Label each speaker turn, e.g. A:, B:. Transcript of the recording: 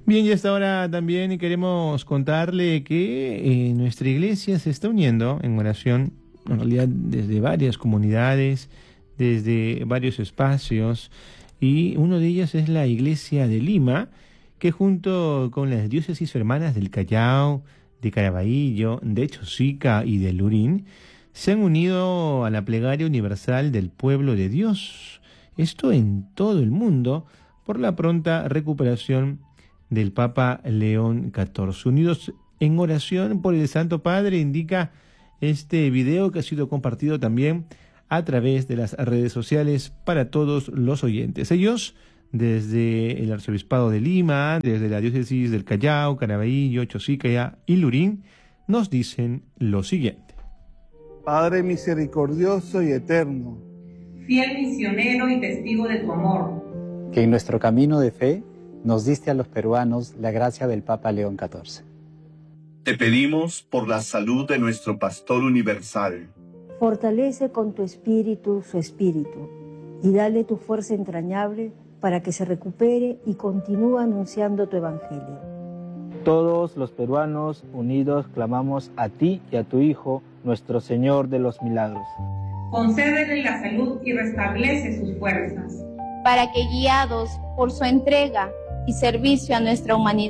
A: Bien, y hasta ahora también queremos contarle que nuestra iglesia se está uniendo en oración, en realidad desde varias comunidades, desde varios espacios, y uno de ellos es la iglesia de Lima, que junto con las diócesis hermanas del Callao, de Caraballo, de Chosica y de Lurín, se han unido a la plegaria universal del pueblo de Dios. Esto en todo el mundo por la pronta recuperación del Papa León XIV. Unidos en oración por el Santo Padre, indica este video que ha sido compartido también a través de las redes sociales para todos los oyentes. Ellos, desde el Arzobispado de Lima, desde la diócesis del Callao, Caraballo, Chosica y Lurín, nos dicen lo siguiente.
B: Padre misericordioso y eterno,
C: fiel misionero y testigo de tu amor,
D: que en nuestro camino de fe nos diste a los peruanos la gracia del Papa León XIV.
E: Te pedimos por la salud de nuestro pastor universal.
F: Fortalece con tu espíritu su espíritu y dale tu fuerza entrañable para que se recupere y continúe anunciando tu evangelio.
G: Todos los peruanos unidos clamamos a ti y a tu Hijo, nuestro Señor de los milagros.
C: Concédele la salud y restablece sus fuerzas,
H: para que, guiados por su entrega y servicio a nuestra humanidad,